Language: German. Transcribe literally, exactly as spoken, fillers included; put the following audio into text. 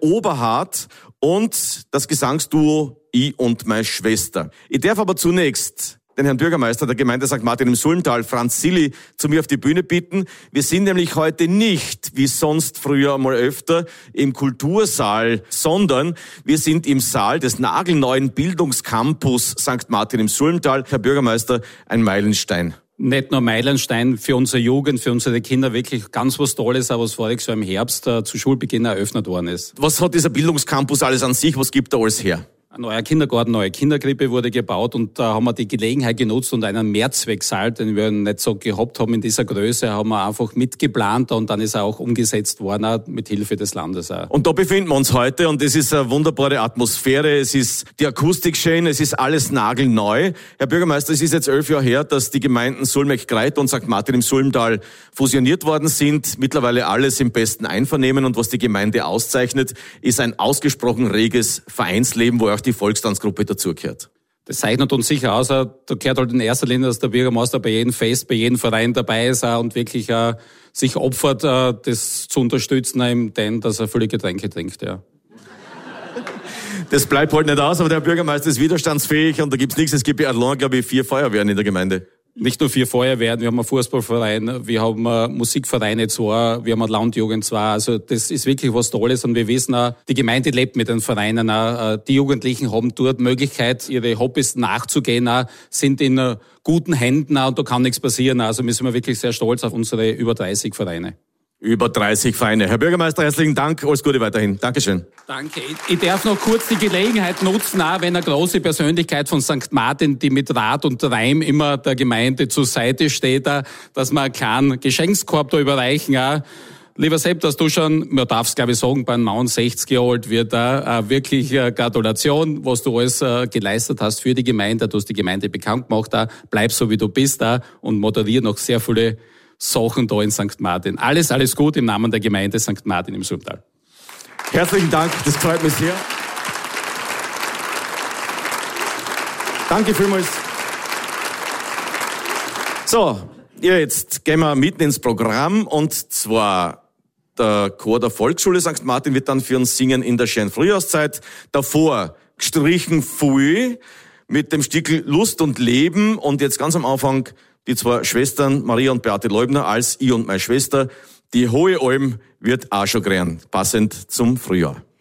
Oberhardt und das Gesangsduo Ich und meine Schwester. Ich darf aber zunächst den Herrn Bürgermeister der Gemeinde Sankt Martin im Sulmtal, Franz Silli, zu mir auf die Bühne bitten. Wir sind nämlich heute nicht, wie sonst früher mal öfter, im Kultursaal, sondern wir sind im Saal des nagelneuen Bildungscampus Sankt Martin im Sulmtal. Herr Bürgermeister, ein Meilenstein. Nicht nur Meilenstein für unsere Jugend, für unsere Kinder, wirklich ganz was Tolles, aber was voriges Jahr im Herbst äh, zu Schulbeginn eröffnet worden ist. Was hat dieser Bildungscampus alles an sich? Was gibt er alles her? Ein neuer Kindergarten, neue Kinderkrippe wurde gebaut und da haben wir die Gelegenheit genutzt und einen Mehrzwecksaal, den wir nicht so gehabt haben in dieser Größe, haben wir einfach mitgeplant und dann ist er auch umgesetzt worden, auch mit Hilfe des Landes auch. Und da befinden wir uns heute und es ist eine wunderbare Atmosphäre, es ist die Akustik schön, es ist alles nagelneu. Herr Bürgermeister, es ist jetzt elf Jahre her, dass die Gemeinden Sulmeck-Greit und Sankt Martin im Sulmtal fusioniert worden sind. Mittlerweile alles im besten Einvernehmen und was die Gemeinde auszeichnet, ist ein ausgesprochen reges Vereinsleben, wo auch die Volkstanzgruppe dazugehört. Das zeichnet uns sicher aus. Da gehört halt in erster Linie, dass der Bürgermeister bei jedem Fest, bei jedem Verein dabei ist und wirklich sich opfert, das zu unterstützen, denn dass er viele Getränke trinkt. Ja. Das bleibt halt nicht aus, aber der Bürgermeister ist widerstandsfähig und da gibt's nichts. Es gibt ja allein, glaube ich, vier Feuerwehren in der Gemeinde. Nicht nur vier Feuerwehren, wir haben einen Fußballverein, wir haben Musikvereine zwei, wir haben eine Landjugend zwei. Also das ist wirklich was Tolles und wir wissen auch, die Gemeinde lebt mit den Vereinen auch. Die Jugendlichen haben dort Möglichkeit, ihre Hobbys nachzugehen, auch, sind in guten Händen auch, und da kann nichts passieren. Also wir sind wirklich sehr stolz auf unsere über dreißig Vereine. Über dreißig Vereine. Herr Bürgermeister, herzlichen Dank. Alles Gute weiterhin. Dankeschön. Danke. Ich darf noch kurz die Gelegenheit nutzen, auch wenn eine große Persönlichkeit von Sankt Martin, die mit Rat und Reim immer der Gemeinde zur Seite steht, dass wir einen kleinen Geschenkskorb da überreichen. Auch. Lieber Sepp, dass du schon, man darf es glaube ich sagen, bei einem Mann sechzig Jahre alt wird, auch wirklich Gratulation, was du alles geleistet hast für die Gemeinde. Du hast die Gemeinde bekannt gemacht. Auch. Bleib so, wie du bist auch, und moderier noch sehr viele Sachen da in Sankt Martin. Alles, alles gut im Namen der Gemeinde Sankt Martin im Sulmtal. Herzlichen Dank, das freut mich sehr. Danke vielmals. So, ja, jetzt gehen wir mitten ins Programm und zwar der Chor der Volksschule Sankt Martin wird dann für uns singen in der schönen Frühjahrszeit. Davor gestrichen Pfui mit dem Stickel Lust und Leben und jetzt ganz am Anfang die zwei Schwestern, Maria und Beate Leubner, als Ich und meine Schwester. Die Hohe Alm wird auch schon gern, passend zum Frühjahr.